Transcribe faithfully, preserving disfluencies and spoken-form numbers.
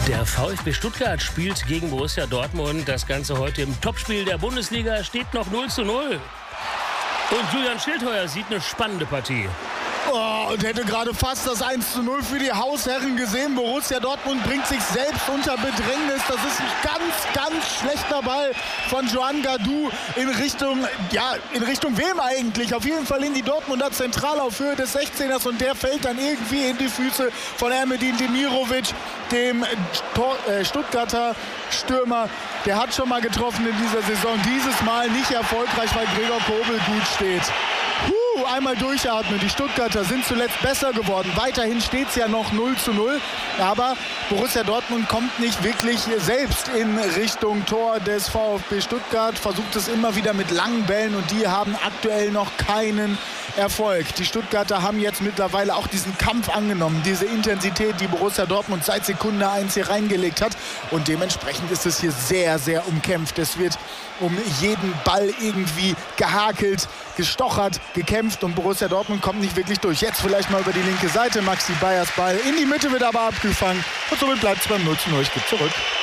Der VfB Stuttgart spielt gegen Borussia Dortmund. Das Ganze heute im Topspiel der Bundesliga, steht noch null zu null. Und Julian Schildheuer sieht eine spannende Partie. Oh, und hätte gerade fast das eins zu null für die Hausherren gesehen. Borussia Dortmund bringt sich selbst unter Bedrängnis. Das ist ein ganz, ganz schlechter Ball von Joan Gadou in Richtung, ja, in Richtung wem eigentlich? Auf jeden Fall in die Dortmunder Zentrale auf Höhe des sechzehners und der fällt dann irgendwie in die Füße von Ermedin Demirovic, dem Tor, äh, Stuttgarter Stürmer. Der hat schon mal getroffen in dieser Saison. Dieses Mal nicht erfolgreich, weil Gregor Kobel gut steht. Puh, einmal durchatmen. Die Stuttgarter sind zuletzt besser geworden. Weiterhin steht es ja noch null zu null. Aber Borussia Dortmund kommt nicht wirklich selbst in Richtung Tor des VfB Stuttgart. Versucht es immer wieder mit langen Bällen und die haben aktuell noch keinen Erfolg. Die Stuttgarter haben jetzt mittlerweile auch diesen Kampf angenommen. Diese Intensität, die Borussia Dortmund seit Sekunde eins hier reingelegt hat. Und dementsprechend ist es hier sehr, sehr umkämpft. Es wird um jeden Ball irgendwie gehakelt, gestochert, gekämpft und Borussia Dortmund kommt nicht wirklich durch. Jetzt vielleicht mal über die linke Seite. Maxi Bayers Ball in die Mitte wird aber abgefangen und somit bleibt es beim null zu null. Ich gebe zurück.